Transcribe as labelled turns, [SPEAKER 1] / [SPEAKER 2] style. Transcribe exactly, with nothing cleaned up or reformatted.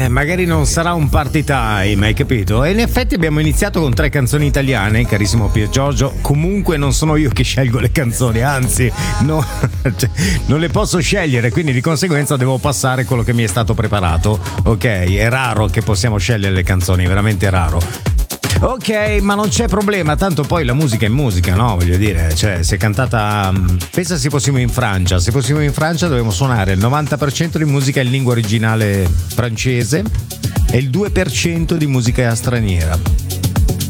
[SPEAKER 1] Eh, magari non sarà un party time, hai capito? E in effetti abbiamo iniziato con tre canzoni italiane, carissimo Pier Giorgio. Comunque non sono io che scelgo le canzoni, anzi, no, cioè, non le posso scegliere, quindi di conseguenza devo passare quello che mi è stato preparato. Ok, è raro che possiamo scegliere le canzoni, veramente raro. Ok, ma non c'è problema, tanto poi la musica è musica, no? Voglio dire, cioè, se è cantata. Pensa se fossimo in Francia. Se fossimo in Francia dovremmo suonare il novanta per cento di musica in lingua originale francese e il due per cento di musica straniera.